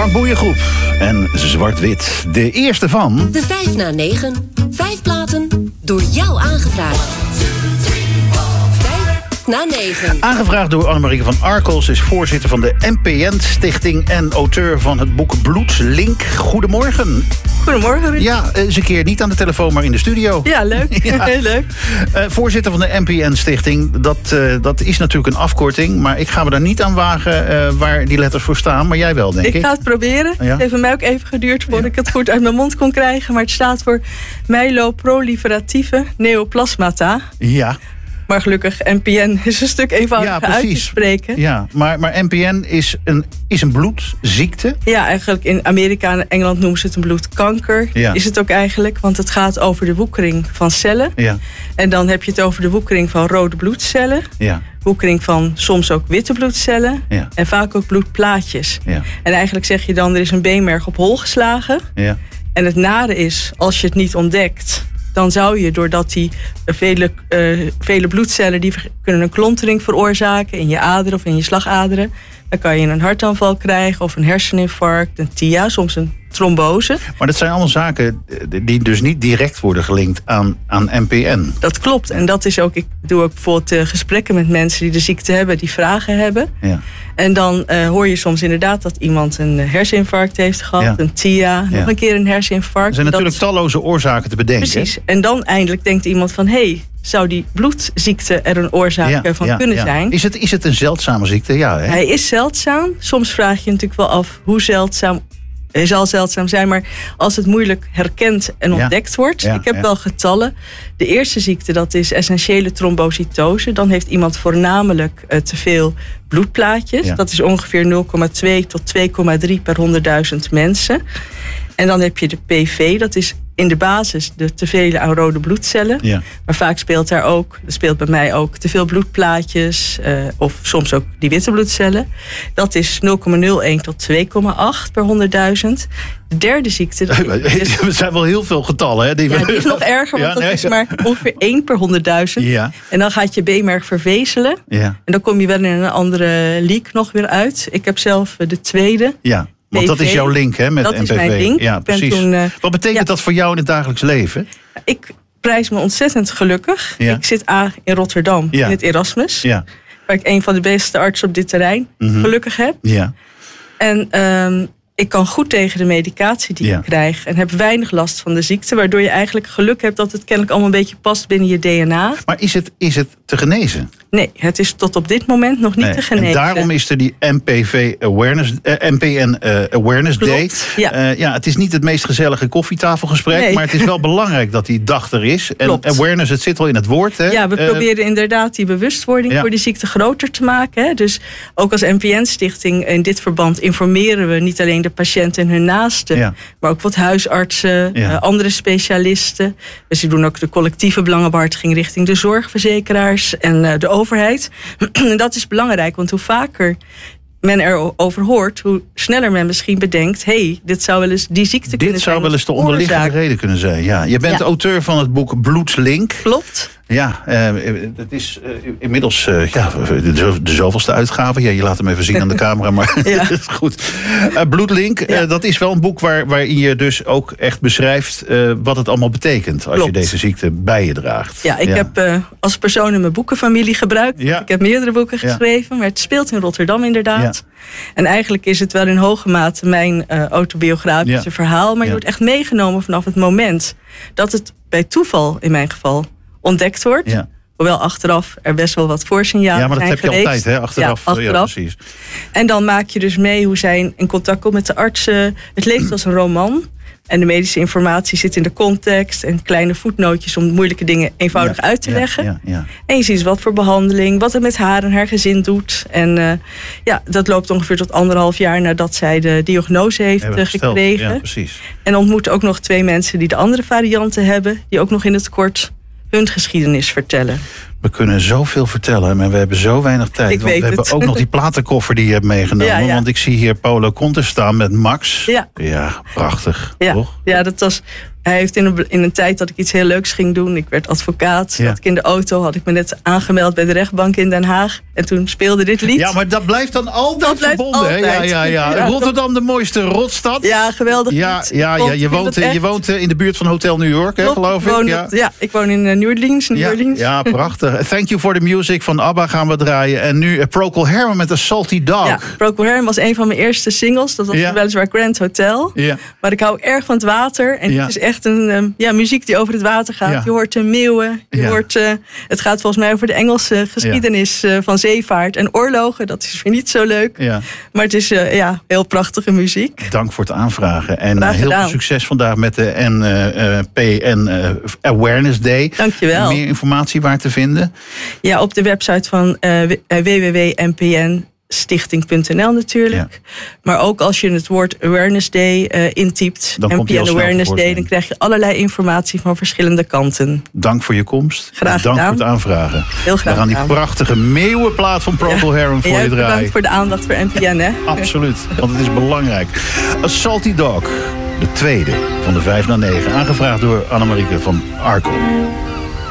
Frank Boeiengroep en Zwart-Wit. De eerste van... De 5 na 9. 5 platen door jou aangevraagd. 5 na 9. Aangevraagd door Annemarieke van Arcos, is voorzitter van de NPN-stichting en auteur van het boek Bloedslink. Goedemorgen. Goedemorgen, Ruud. Ja, eens een keer niet aan de telefoon, maar in de studio. Ja, leuk. Ja. Heel leuk. Voorzitter van de NPN-stichting, dat is natuurlijk een afkorting, maar ik ga me daar niet aan wagen waar die letters voor staan, maar jij wel, denk ik. Ik ga het proberen. Ja. Het heeft mij ook even geduurd voordat ik het goed uit mijn mond kon krijgen, maar het staat voor myeloproliferatieve neoplasmata. Ja. Maar gelukkig, NPN is een stuk eenvoudiger uit te spreken. Ja, maar NPN is een bloedziekte? Ja, eigenlijk in Amerika en Engeland noemen ze het een bloedkanker. Ja. Is het ook eigenlijk, want het gaat over de woekering van cellen. Ja. En dan heb je het over de woekering van rode bloedcellen. Ja. Woekering van soms ook witte bloedcellen. Ja. En vaak ook bloedplaatjes. Ja. En eigenlijk zeg je dan, er is een beenmerg op hol geslagen. Ja. En het nare is, als je het niet ontdekt, dan zou je, doordat die vele bloedcellen, die kunnen een klontering veroorzaken in je aderen of in je slagaderen. Dan kan je een hartaanval krijgen of een herseninfarct, een TIA, soms een trombose. Maar dat zijn allemaal zaken die dus niet direct worden gelinkt aan NPN. Dat klopt. En dat is ook, ik doe ook bijvoorbeeld gesprekken met mensen die de ziekte hebben, die vragen hebben. Ja. En dan hoor je soms inderdaad dat iemand een herseninfarct heeft gehad, Ja. een TIA, nog een keer een herseninfarct. Er zijn natuurlijk talloze oorzaken te bedenken. Precies. En dan eindelijk denkt iemand van, zou die bloedziekte er een oorzaak van kunnen zijn? Is het een zeldzame ziekte? Ja, hè? Hij is zeldzaam. Soms vraag je natuurlijk wel af hoe zeldzaam. Hij zal zeldzaam zijn, maar als het moeilijk herkend en ontdekt wordt. Ja, ik heb wel getallen. De eerste ziekte, dat is essentiële trombocytose. Dan heeft iemand voornamelijk te veel bloedplaatjes. Ja. Dat is ongeveer 0,2 tot 2,3 per 100.000 mensen. En dan heb je de PV, dat is in de basis de teveel aan rode bloedcellen. Ja. Maar vaak speelt bij mij ook te veel bloedplaatjes of soms ook die witte bloedcellen. Dat is 0,01 tot 2,8 per 100.000. De derde ziekte... Er zijn wel heel veel getallen. Hè? Die is nog erger, want dat is maar ongeveer 1 per 100.000. Ja. En dan gaat je beenmerg vervezelen. Ja. En dan kom je wel in een andere leak nog weer uit. Ik heb zelf de tweede. Ja. Want dat is jouw link, hè, met dat NPV. Dat is mijn link. Ja, precies. Wat betekent dat voor jou in het dagelijks leven? Ik prijs me ontzettend gelukkig. Ja. Ik zit in Rotterdam, in het Erasmus. Ja. Waar ik een van de beste artsen op dit terrein gelukkig heb. Ja. En ik kan goed tegen de medicatie die ik krijg. En heb weinig last van de ziekte. Waardoor je eigenlijk geluk hebt dat het kennelijk allemaal een beetje past binnen je DNA. Maar is het te genezen? Nee, het is tot op dit moment nog niet te genezen. En daarom is er die NPN Awareness Day. Ja. Het is niet het meest gezellige koffietafelgesprek. Maar het is wel belangrijk dat die dag er is. En klopt. Awareness, het zit al in het woord. Hè? Ja, we proberen inderdaad die bewustwording voor die ziekte groter te maken. Hè? Dus ook als NPN-stichting in dit verband informeren we niet alleen de patiënten en hun naasten. Maar ook wat huisartsen, andere specialisten. Dus die doen ook de collectieve belangenbehartiging richting de zorgverzekeraars en de overheid. En dat is belangrijk, want hoe vaker men erover hoort, hoe sneller men misschien bedenkt, dit zou wel eens die ziekte kunnen zijn. Dit zou wel eens de onderliggende reden kunnen zijn. Ja. Je bent auteur van het boek Bloedslink. Klopt. Ja, het is inmiddels de zoveelste uitgave. Ja, je laat hem even zien aan de camera, maar dat is goed. Bloedlink, dat is wel een boek waarin je dus ook echt beschrijft wat het allemaal betekent als je deze ziekte bij je draagt. Ja, ik heb als persoon in mijn boekenfamilie gebruikt. Ja. Ik heb meerdere boeken geschreven, maar het speelt in Rotterdam inderdaad. Ja. En eigenlijk is het wel in hoge mate mijn autobiografische verhaal, maar je wordt echt meegenomen vanaf het moment dat het bij toeval, in mijn geval, ontdekt wordt. Ja. Hoewel achteraf er best wel wat voorsignalen zijn geweest. Ja, maar dat heb je altijd, hè? Achteraf. Ja, precies. En dan maak je dus mee hoe zij in contact komt met de artsen. Het leeft als een roman. En de medische informatie zit in de context. En kleine voetnootjes om moeilijke dingen eenvoudig uit te leggen. Ja. En je ziet wat voor behandeling, wat het met haar en haar gezin doet. En dat loopt ongeveer tot 1,5 jaar nadat zij de diagnose heeft gekregen. Ja, precies. En ontmoet ook nog 2 mensen die de andere varianten hebben. Die ook nog in het kort hun geschiedenis vertellen. We kunnen zoveel vertellen, maar we hebben zo weinig tijd. We hebben ook nog die platenkoffer die je hebt meegenomen. Want ik zie hier Paulo Conte staan met Max. Ja, prachtig, toch? Ja, dat was Hij heeft in een tijd dat ik iets heel leuks ging doen. Ik werd advocaat. Zat ik in de auto. Had ik me net aangemeld bij de rechtbank in Den Haag. En toen speelde dit lied. Ja, maar dat blijft dan altijd verbonden. Altijd. Ja. Rotterdam, de mooiste rotstad. Ja, geweldig. Ja. Je woont in de buurt van Hotel New York, hè, geloof ik. Ik woon in New Orleans. Ja, prachtig. Thank You for the Music van ABBA gaan we draaien. En nu Procol Harum met A Salty Dog. Ja, Procol Harum was een van mijn eerste singles. Dat was weliswaar Grand Hotel. Ja. Maar ik hou erg van het water. En het is echt een muziek die over het water gaat. Ja. Je hoort de meeuwen. Het gaat volgens mij over de Engelse geschiedenis van zeevaart en oorlogen. Dat is weer niet zo leuk. Ja. Maar het is heel prachtige muziek. Dank voor het aanvragen. En heel veel succes vandaag met de NPN Awareness Day. Dankjewel. Meer informatie waar te vinden? Ja, op de website van www.npnstichting.nl natuurlijk. Ja. Maar ook als je het woord Awareness Day intypt, NPN Awareness Day, dan krijg je allerlei informatie van verschillende kanten. Dank voor je komst. Graag gedaan. Dank voor het aanvragen. Heel graag. We gaan die prachtige meeuwenplaat van Procol Harum voor je draaien. Bedankt voor de aandacht voor NPN, hè? Absoluut, want het is belangrijk. A Salty Dog, de tweede van de 5 naar 9. Aangevraagd door Annemarieke van Arkel.